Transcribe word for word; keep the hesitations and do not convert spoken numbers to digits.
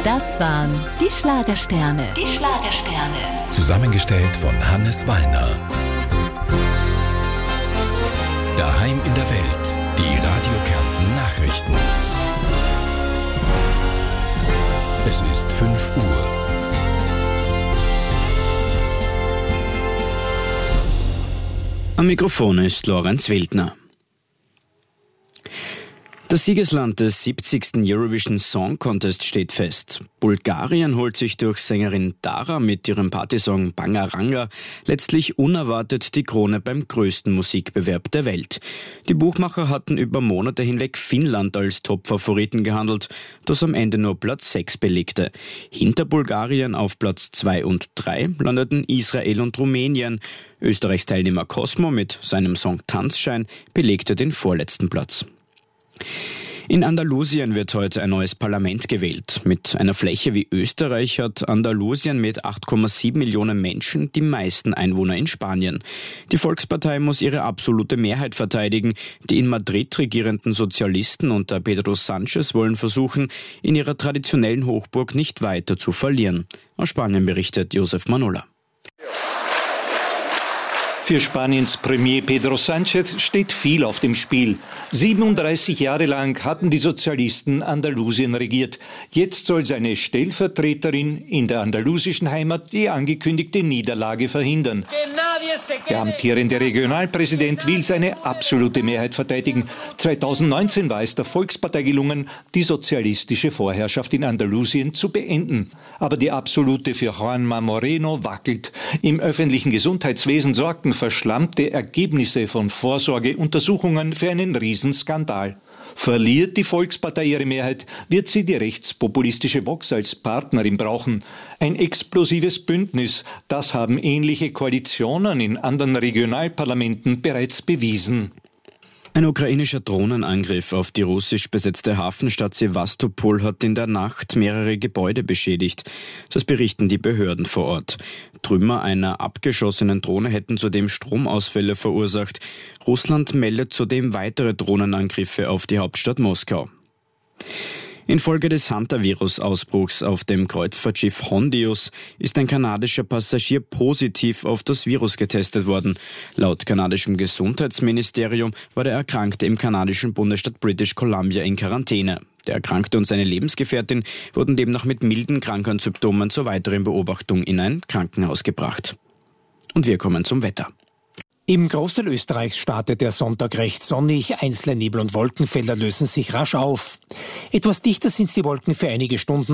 Das waren die Schlagersterne. Die Schlagersterne. Zusammengestellt von Hannes Wallner. Daheim in der Welt. Die Radio Kärnten Nachrichten. Es ist fünf Uhr. Am Mikrofon ist Lorenz Wildner. Das Siegesland des siebzigsten Eurovision Song Contest steht fest. Bulgarien holt sich durch Sängerin Dara mit ihrem Partysong Bangaranga letztlich unerwartet die Krone beim größten Musikbewerb der Welt. Die Buchmacher hatten über Monate hinweg Finnland als Top-Favoriten gehandelt, das am Ende nur Platz sechs belegte. Hinter Bulgarien auf Platz zwei und drei landeten Israel und Rumänien. Österreichs Teilnehmer Cosmo mit seinem Song Tanzschein belegte den vorletzten Platz. In Andalusien wird heute ein neues Parlament gewählt. Mit einer Fläche wie Österreich hat Andalusien mit acht Komma sieben Millionen Menschen die meisten Einwohner in Spanien. Die Volkspartei muss ihre absolute Mehrheit verteidigen. Die in Madrid regierenden Sozialisten unter Pedro Sánchez wollen versuchen, in ihrer traditionellen Hochburg nicht weiter zu verlieren. Aus Spanien berichtet Josef Manola. Für Spaniens Premier Pedro Sánchez steht viel auf dem Spiel. siebenunddreißig Jahre lang hatten die Sozialisten Andalusien regiert. Jetzt soll seine Stellvertreterin in der andalusischen Heimat die angekündigte Niederlage verhindern. Der amtierende Regionalpräsident will seine absolute Mehrheit verteidigen. zweitausendneunzehn war es der Volkspartei gelungen, die sozialistische Vorherrschaft in Andalusien zu beenden. Aber die absolute für Juanma Moreno wackelt. Im öffentlichen Gesundheitswesen sorgten verschlammte Ergebnisse von Vorsorgeuntersuchungen für einen Riesenskandal. Verliert die Volkspartei ihre Mehrheit, wird sie die rechtspopulistische Vox als Partnerin brauchen. Ein explosives Bündnis, das haben ähnliche Koalitionen in anderen Regionalparlamenten bereits bewiesen. Ein ukrainischer Drohnenangriff auf die russisch besetzte Hafenstadt Sewastopol hat in der Nacht mehrere Gebäude beschädigt. Das berichten die Behörden vor Ort. Trümmer einer abgeschossenen Drohne hätten zudem Stromausfälle verursacht. Russland meldet zudem weitere Drohnenangriffe auf die Hauptstadt Moskau. Infolge des Hantavirus-Ausbruchs auf dem Kreuzfahrtschiff Hondius ist ein kanadischer Passagier positiv auf das Virus getestet worden. Laut kanadischem Gesundheitsministerium war der Erkrankte im kanadischen Bundesstaat British Columbia in Quarantäne. Der Erkrankte und seine Lebensgefährtin wurden demnach mit milden Krankheitssymptomen zur weiteren Beobachtung in ein Krankenhaus gebracht. Und wir kommen zum Wetter. Im Großteil Österreichs startet der Sonntag recht sonnig, einzelne Nebel- und Wolkenfelder lösen sich rasch auf. Etwas dichter sind die Wolken für einige Stunden.